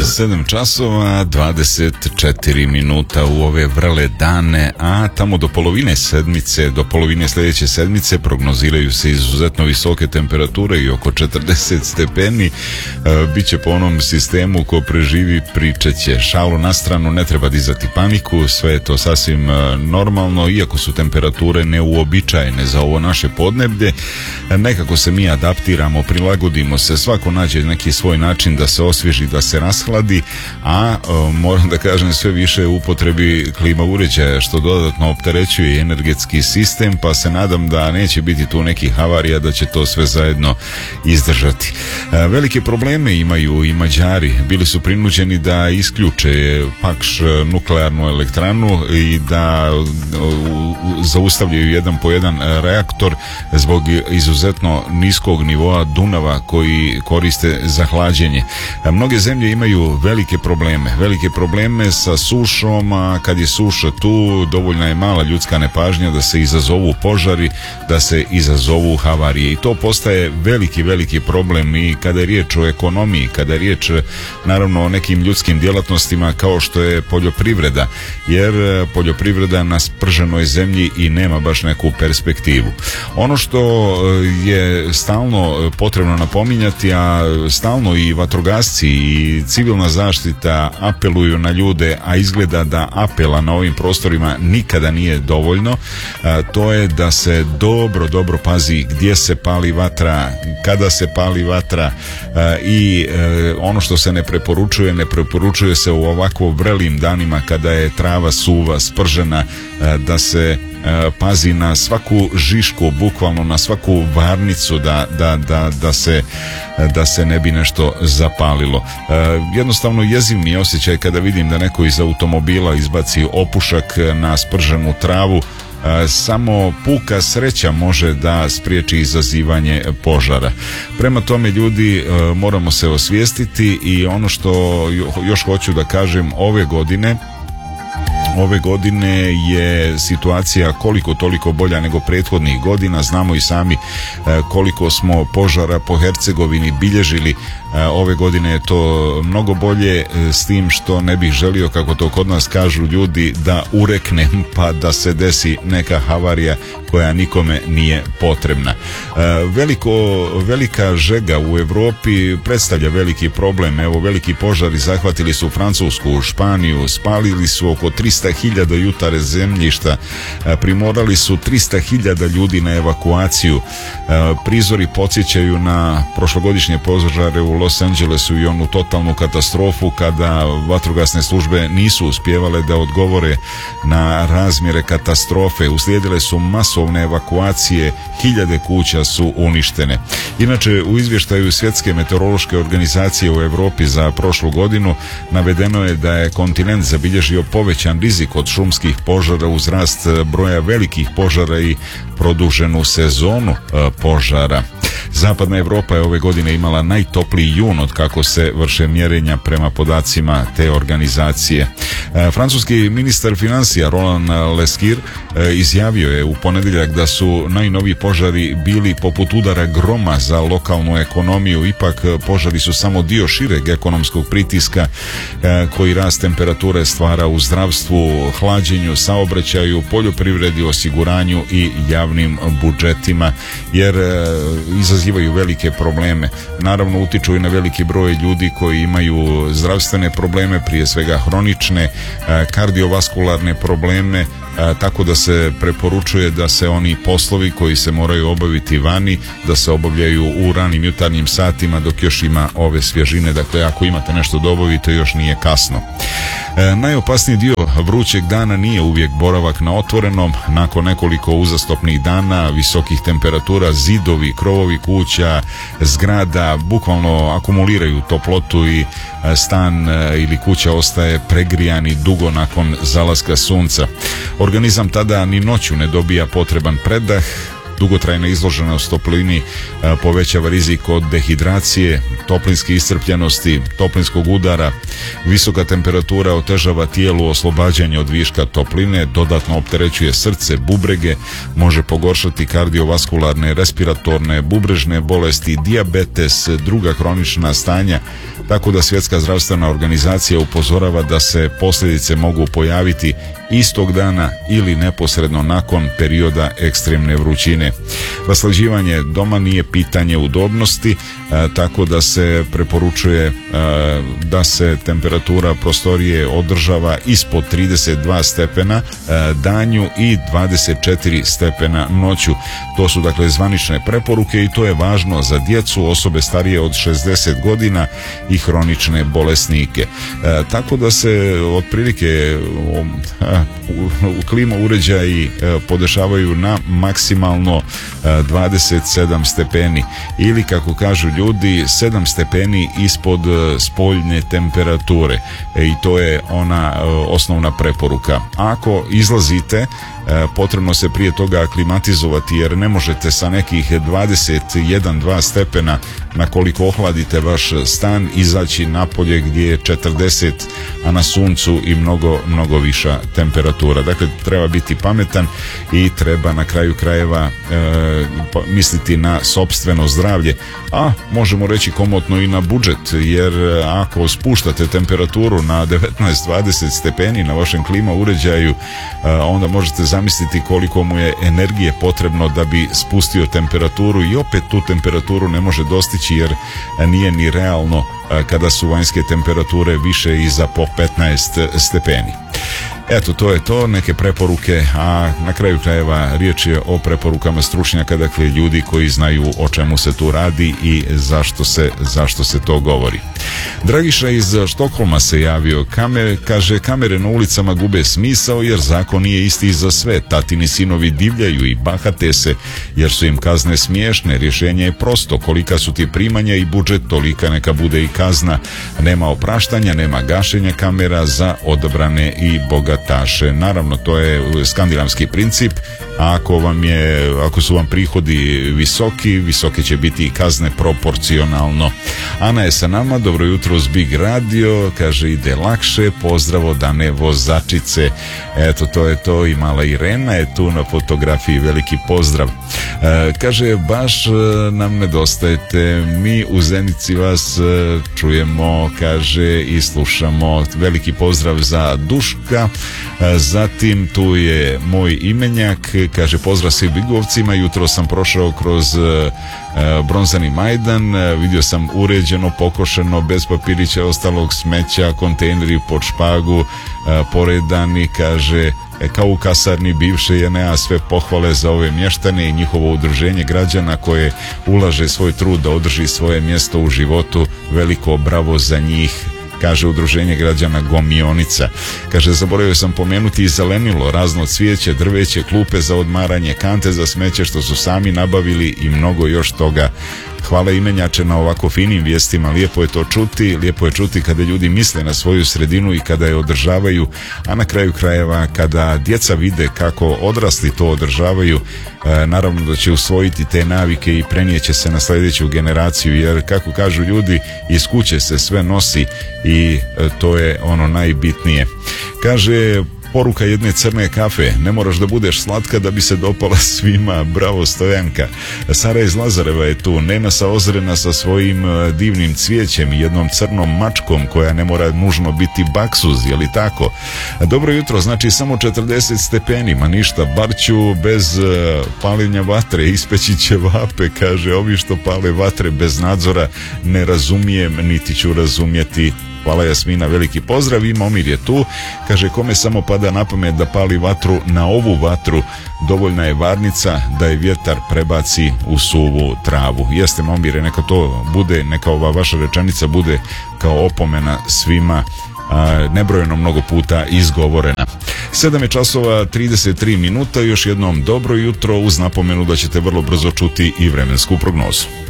7 časova 24 minuta u ove vrele dane, a tamo do polovine sedmice, do polovine sljedeće sedmice prognoziraju se izuzetno visoke temperature i oko 40 stepeni. Biće po onom sistemu ko preživi pričat će. Šalu na stranu, ne treba dizati paniku, sve je to sasvim normalno, iako su temperature neuobičajene za ovo naše podneblje. Nekako se mi adaptiramo, prilagodimo se, svako nađe neki svoj način da se osvježi, da se rashladi, a moram da kažem sve više u upotrebi klima uređaja, što dodatno opterećuje energetski sistem, pa se nadam da neće biti tu nekih havarija, da će to sve zajedno izdržati. Velike probleme imaju i Mađari, bili su prinuđeni da isključe Pakš nuklearnu elektranu i da zaustavljaju jedan po jedan reaktor zbog izuzetno niskog nivoa Dunava koji koriste za hlađenje. Mnoge zemlje imaju velike probleme sa sušom, a kad je suša tu dovoljna je mala ljudska nepažnja da se izazovu požari, da se izazovu havarije, i to postaje veliki problem i kada je riječ o ekonomiji, kada je riječ naravno o nekim ljudskim djelatnostima kao što je poljoprivreda, jer poljoprivreda na sprženoj zemlji i nema baš neku perspektivu. Ono što je stalno potrebno napominjati, a stalno i vatrogasci i civilna zaštita apeluju na ljude, a izgleda da apela na ovim prostorima nikada nije dovoljno, to je da se dobro pazi gdje se pali vatra, kada se pali vatra, i ono što se ne preporučuje se u ovako vrelim danima kada je trava suva, spržena, da se pazi na svaku žišku, bukvalno na svaku varnicu, da se ne bi nešto zapalilo. Jednostavno jeziv mi je osjećaj kada vidim da neko iz automobila izbaci opušak na sprženu travu. Samo puka sreća može da spriječi izazivanje požara. Prema tome, ljudi, moramo se osvijestiti, i ono što još hoću da kažem, ove godine je situacija koliko toliko bolja nego prethodnih godina. Znamo i sami koliko smo požara po Hercegovini bilježili. Ove godine je to mnogo bolje, s tim što ne bih želio, kako to kod nas kažu ljudi, da ureknem pa da se desi neka havarija koja nikome nije potrebna. Velika žega u Europi predstavlja veliki problem. Evo, veliki požari zahvatili su Francusku, Španiju, spalili su oko 300.000 jutara zemljišta, primorali su 300.000 ljudi na evakuaciju. Prizori podsjećaju na prošlogodišnje požare u Los Angelesu i onu totalnu katastrofu kada vatrogasne službe nisu uspijevale da odgovore na razmjere katastrofe. Uslijedile su masovne evakuacije, hiljade kuća su uništene. Inače, u izvještaju Svjetske meteorološke organizacije u Europi za prošlu godinu navedeno je da je kontinent zabilježio povećan rizik od šumskih požara uz rast broja velikih požara i produženu sezonu požara. Zapadna Europa je ove godine imala najtopliji jun od kako se vrše mjerenja prema podacima te organizacije. Francuski ministar financija Roland Lescure izjavio je u ponedjeljak da su najnoviji požari bili poput udara groma za lokalnu ekonomiju. Ipak požari su samo dio šireg ekonomskog pritiska koji rast temperature stvara u zdravstvu, hlađenju, saobraćaju, poljoprivredi, osiguranju i javnim budžetima, jer izazivaju velike probleme. Naravno, utiču i na veliki broj ljudi koji imaju zdravstvene probleme, prije svega hronične, kardiovaskularne probleme, tako da se preporučuje da se oni poslovi koji se moraju obaviti vani, da se obavljaju u ranim jutarnjim satima dok još ima ove svježine. Dakle, ako imate nešto da obavite, još nije kasno. Najopasniji dio vrućeg dana nije uvijek boravak na otvorenom. Nakon nekoliko uzastopnih dana visokih temperatura, zidovi, krovovi kuća, zgrada bukvalno akumuliraju toplotu i stan ili kuća ostaje pregrijani dugo nakon zalaska sunca. Organizam tada ni noću ne dobija potreban predah. Dugotrajna izloženost toplini povećava rizik od dehidracije, toplinske iscrpljenosti, toplinskog udara. Visoka temperatura otežava tijelu oslobađanje od viška topline, dodatno opterećuje srce, bubrege, može pogoršati kardiovaskularne, respiratorne, bubrežne bolesti, dijabetes, druga hronična stanja, tako da Svjetska zdravstvena organizacija upozorava da se posljedice mogu pojaviti istog dana ili neposredno nakon perioda ekstremne vrućine. Raslađivanje doma nije pitanje udobnosti, tako da se preporučuje da se temperatura prostorije održava ispod 32 stepena danju i 24 stepena noću. To su dakle zvanične preporuke i to je važno za djecu, osobe starije od 60 godina i hronične bolesnike. Tako da se otprilike klima uređaji podešavaju na maksimalno 27 stepeni ili, kako kažu ljudi, 7 stepeni ispod spoljne temperature, i to je ona osnovna preporuka. Ako izlazite, potrebno se prije toga aklimatizovati, jer ne možete sa nekih 21-2 stepena, na koliko ohladite vaš stan, izaći napolje gdje je 40, a na suncu i mnogo viša temperatura. Dakle, treba biti pametan i treba na kraju krajeva misliti na sopstveno zdravlje, a možemo reći komotno i na budžet, jer ako spuštate temperaturu na 19-20 stepeni na vašem klima uređaju, onda možete zamisliti koliko mu je energije potrebno da bi spustio temperaturu, i opet tu temperaturu ne može dostići jer nije ni realno kada su vanjske temperature više i za po 15 stepeni. Eto, to je to, neke preporuke, a na kraju krajeva riječ je o preporukama stručnjaka, dakle ljudi koji znaju o čemu se tu radi i zašto se to govori. Dragiša iz Štokholma se javio, kaže, kamere na ulicama gube smisao jer zakon nije isti za sve, tatini sinovi divljaju i bahate se jer su im kazne smiješne, rješenje je prosto, kolika su ti primanja i budžet, tolika neka bude i kazna, nema opraštanja, nema gašenja kamera za odabrane i bogataše. Naravno, to je skandinavski princip, a ako su vam prihodi visoke će biti i kazne proporcionalno. Ana je sa nama, dobro jutro s Big Radio, kaže, ide lakše, pozdrav dane vozačice. Eto, to je to, i mala Irena je tu na fotografiji, veliki pozdrav. Kaže, baš nam nedostajete, mi u Zenici vas čujemo, kaže, i slušamo. Veliki pozdrav za Duška. Zatim tu je moj imenjak, kaže, pozdrav svim Bigovcima, jutro sam prošao kroz Bronzani Majdan, vidio sam uređeno, pokošeno, bez papirića, ostalog smeća, kontejneri pod špagu poredani, kaže, kao u kasarni bivše JNA, sve pohvale za ove mještane i njihovo udruženje građana koje ulaže svoj trud da održi svoje mjesto u životu, veliko bravo za njih, kaže udruženje građana Gomionica. Kaže, zaboravio sam pomenuti i zelenilo, razno cvijeće, drveće, klupe za odmaranje, kante za smeće što su sami nabavili i mnogo još toga. Hvala imenjače na ovako finim vijestima, lijepo je to čuti, lijepo je čuti kada ljudi misle na svoju sredinu i kada je održavaju, a na kraju krajeva kada djeca vide kako odrasli to održavaju, naravno da će usvojiti te navike i prenijeće se na sljedeću generaciju, jer kako kažu ljudi, iz kuće se sve nosi i to je ono najbitnije. Kaže, poruka jedne crne kafe, ne moraš da budeš slatka da bi se dopala svima, bravo Stojanka. Sara iz Lazareva je tu, Nena sa Ozrena sa svojim divnim cvijećem i jednom crnom mačkom koja ne mora nužno biti baksuz, je li tako? Dobro jutro, znači samo 40 stepeni, ma ništa, bar ću bez paljenja vatre ispeći ćevape, kaže, ovi što pale vatre bez nadzora ne razumijem, niti ću razumjeti. Hvala Jasmina, veliki pozdrav. I Momir je tu, kaže, kome samo pada na pamet da pali vatru na ovu vatru, dovoljna je varnica da je vjetar prebaci u suvu travu. Jeste, Momire, neka to bude, neka ova vaša rečenica bude kao opomena svima, nebrojeno mnogo puta izgovorena. 7:33, još jednom dobro jutro, uz napomenu da ćete vrlo brzo čuti i vremensku prognozu.